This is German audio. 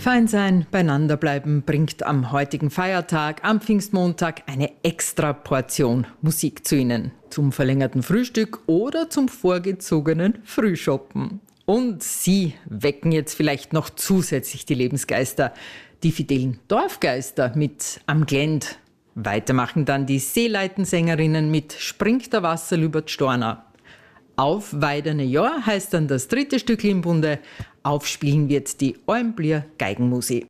Fein sein, beieinander bleiben bringt am heutigen Feiertag, am Pfingstmontag, eine extra Portion Musik zu Ihnen. Zum verlängerten Frühstück oder zum vorgezogenen Frühschoppen. Und Sie wecken jetzt vielleicht noch zusätzlich die Lebensgeister, die fidelen Dorfgeister mit Am Glend. Weitermachen dann die Seeleitensängerinnen mit Springt der Wasserl über d'Storna. Auf Weiderne Jahr heißt dann das dritte Stück im Bunde. Aufspielen wird die Almblier Geigenmusik.